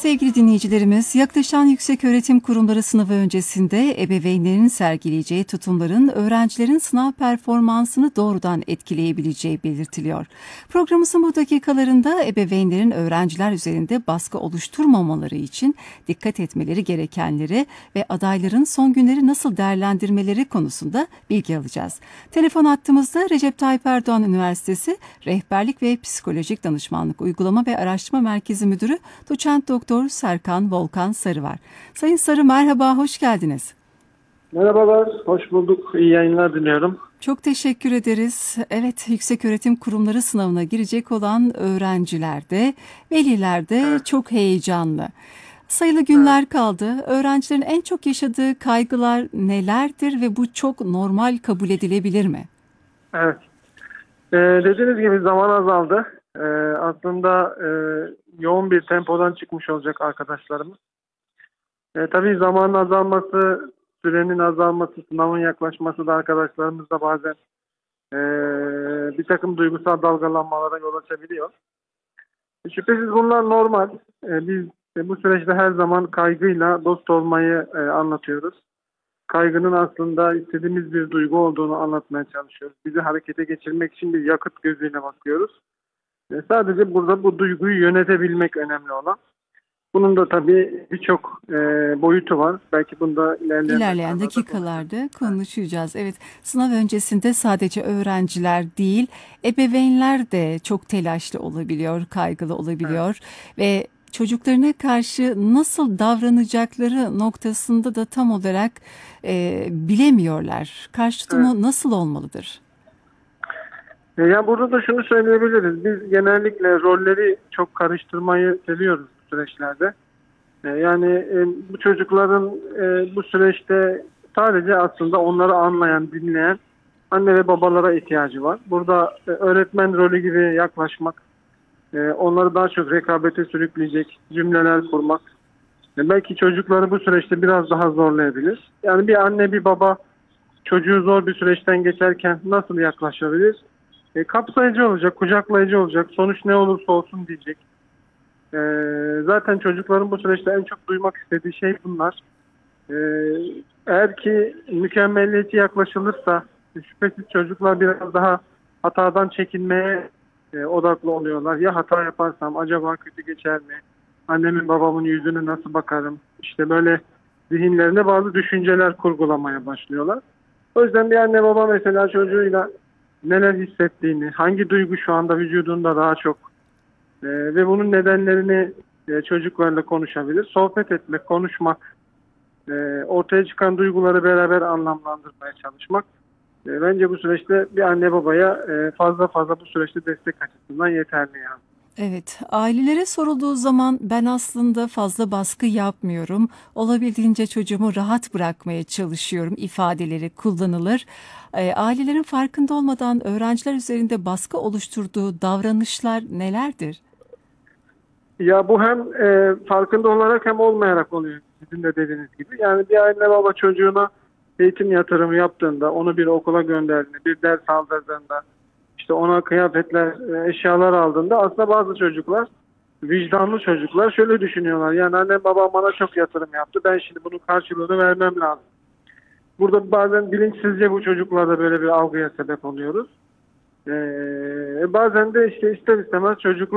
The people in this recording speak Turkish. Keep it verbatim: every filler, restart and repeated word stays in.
Sevgili dinleyicilerimiz, yaklaşan yükseköğretim kurumları sınavı öncesinde ebeveynlerin sergileyeceği tutumların öğrencilerin sınav performansını doğrudan etkileyebileceği belirtiliyor. Programımızın bu dakikalarında ebeveynlerin öğrenciler üzerinde baskı oluşturmamaları için dikkat etmeleri gerekenleri ve adayların son günleri nasıl değerlendirmeleri konusunda bilgi alacağız. Telefon hattımızda Recep Tayyip Erdoğan Üniversitesi Rehberlik ve Psikolojik Danışmanlık Uygulama ve Araştırma Merkezi Müdürü Doçent Doktor Serkan Volkan Sarı var. Sayın Sarı, merhaba, hoş geldiniz. Merhabalar, hoş bulduk. İyi yayınlar diliyorum. Çok teşekkür ederiz. Evet, yükseköğretim kurumları sınavına girecek olan öğrenciler de, veliler de Evet. çok heyecanlı. Sayılı günler evet. kaldı. Öğrencilerin en çok yaşadığı kaygılar nelerdir ve bu çok normal kabul edilebilir mi? Evet. Ee, dediğiniz gibi zaman azaldı. Ee, aslında e, yoğun bir tempodan çıkmış olacak arkadaşlarımız. Ee, tabii zamanın azalması, sürenin azalması, sınavın yaklaşması da arkadaşlarımızda bazen e, bir takım duygusal dalgalanmalara yol açabiliyor. E, şüphesiz bunlar normal. E, biz e, bu süreçte her zaman kaygıyla dost olmayı e, anlatıyoruz. Kaygının aslında istediğimiz bir duygu olduğunu anlatmaya çalışıyoruz. Bizi harekete geçirmek için bir yakıt gözüyle bakıyoruz. E, sadece burada bu duyguyu yönetebilmek önemli olan. Bunun da tabii birçok e, boyutu var. Belki bunda ilerleyen, İlerleyen dakikalarda konuşacağız. Evet, sınav öncesinde sadece öğrenciler değil, ebeveynler de çok telaşlı olabiliyor, kaygılı olabiliyor evet. ve çocuklarına karşı nasıl davranacakları noktasında da tam olarak e, bilemiyorlar. Karşı tutumu evet. nasıl olmalıdır? E, ya burada da şunu söyleyebiliriz. Biz genellikle rolleri çok karıştırmayı seviyoruz bu süreçlerde. Yani e, bu çocukların e, bu süreçte sadece aslında onları anlayan, dinleyen anne ve babalara ihtiyacı var. Burada e, öğretmen rolü gibi yaklaşmak, e, onları daha çok rekabete sürükleyecek cümleler kurmak, e, belki çocukları bu süreçte biraz daha zorlayabilir. Yani bir anne, bir baba çocuğu zor bir süreçten geçerken nasıl yaklaşabilir? E, kapsayıcı olacak, kucaklayıcı olacak, sonuç ne olursa olsun diyecek. Ee, zaten çocukların bu süreçte en çok duymak istediği şey bunlar. Ee, eğer ki mükemmelliyetçi yaklaşılırsa şüphesiz çocuklar biraz daha hatadan çekinmeye e, odaklı oluyorlar. Ya hata yaparsam acaba kötü geçer mi? Annemin babamın yüzüne nasıl bakarım? İşte böyle zihinlerine bazı düşünceler kurgulamaya başlıyorlar. O yüzden bir anne baba mesela çocuğuyla neler hissettiğini, hangi duygu şu anda vücudunda daha çok Ee, ve bunun nedenlerini e, çocuklarla konuşabilir. Sohbet etmek, konuşmak, e, ortaya çıkan duyguları beraber anlamlandırmaya çalışmak. E, bence bu süreçte bir anne babaya e, fazla fazla bu süreçte destek açısından yeterli yani. Evet, ailelere sorulduğu zaman ben aslında fazla baskı yapmıyorum, olabildiğince çocuğumu rahat bırakmaya çalışıyorum ifadeleri kullanılır. E, ailelerin farkında olmadan öğrenciler üzerinde baskı oluşturduğu davranışlar nelerdir? Ya bu hem e, farkında olarak hem olmayarak oluyor sizin de dediğiniz gibi. Yani bir anne baba çocuğuna eğitim yatırımı yaptığında, onu bir okula gönderdiğinde, bir ders aldırdığında, işte ona kıyafetler, e, eşyalar aldığında aslında bazı çocuklar, vicdanlı çocuklar şöyle düşünüyorlar. Yani annem babam bana çok yatırım yaptı. Ben şimdi bunun karşılığını vermem lazım. Burada bazen bilinçsizce bu çocuklarda böyle bir algıya sebep oluyoruz. Ee, bazen de işte ister istemez çocuklar